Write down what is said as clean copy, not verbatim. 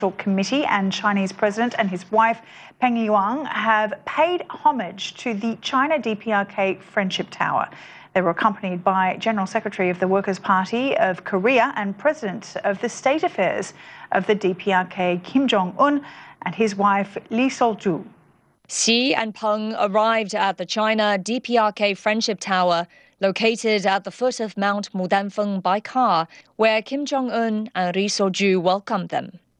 Committee and Chinese President and his wife Peng Liyuan have paid homage to the China DPRK Friendship Tower. They were accompanied by General Secretary of the Workers' Party of Korea and President of the State Affairs of the DPRK Kim Jong-un and his wife Lee Sol-ju. Xi and Peng arrived at the China DPRK Friendship Tower, located at the foot of Mount Mudanfeng by car, where Kim Jong-un and Lee Sol-ju welcomed them.